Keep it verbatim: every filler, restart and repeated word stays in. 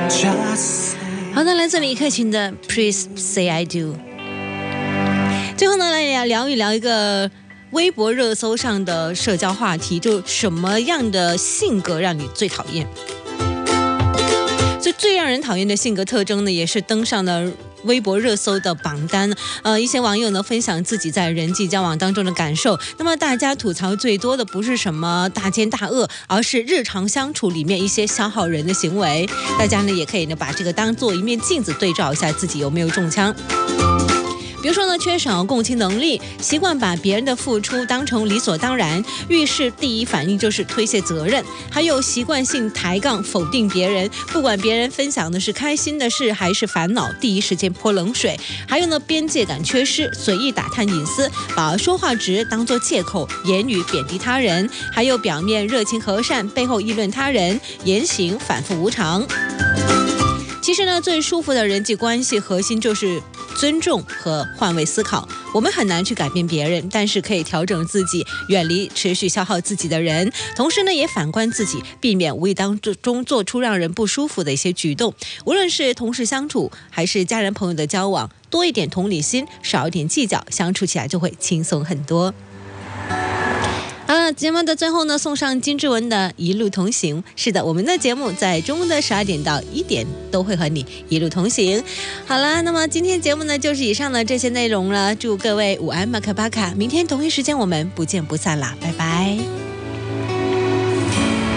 好的，来自李克勤的 Please Say I Do。 最后呢，来聊一聊一个微博热搜上的社交话题，就什么样的性格让你最讨厌？所以最让人讨厌的性格特征呢，也是登上了微博热搜的榜单。呃，一些网友呢分享自己在人际交往当中的感受。那么大家吐槽最多的不是什么大奸大恶，而是日常相处里面一些消耗人的行为。大家呢也可以呢把这个当做一面镜子，对照一下自己有没有中枪。比如说呢，缺少共情能力，习惯把别人的付出当成理所当然，遇事第一反应就是推卸责任，还有习惯性抬杠否定别人，不管别人分享的是开心的事还是烦恼，第一时间泼冷水。还有呢，边界感缺失，随意打探隐私，把说话直当作借口，言语贬低他人，还有表面热情和善，背后议论他人，言行反复无常。其实呢，最舒服的人际关系核心就是尊重和换位思考。我们很难去改变别人，但是可以调整自己，远离持续消耗自己的人。同时呢，也反观自己，避免无意当中做出让人不舒服的一些举动。无论是同事相处，还是家人朋友的交往，多一点同理心，少一点计较，相处起来就会轻松很多。好了，节目的最后呢，送上金志文的一路同行。是的，我们的节目在中午的十二点到一点都会和你一路同行。好了，那么今天节目呢就是以上的这些内容了。祝各位午安马克巴卡，明天同一时间我们不见不散啦，拜拜。